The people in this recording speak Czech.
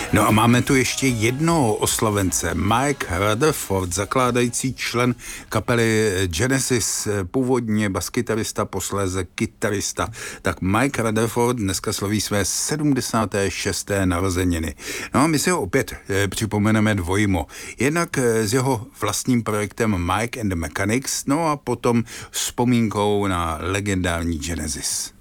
No a máme tu ještě jednoho oslavence. Mike Rutherford, zakládající člen kapely Genesis, původně baskytarista, posléze kytarista. Tak Mike Rutherford dneska slaví své 76. narozeniny. No a my si ho opět připomeneme dvojmo. Jednak s jeho vlastním projektem Mike and the Mechanics, no a potom vzpomínkou na legendární Genesis.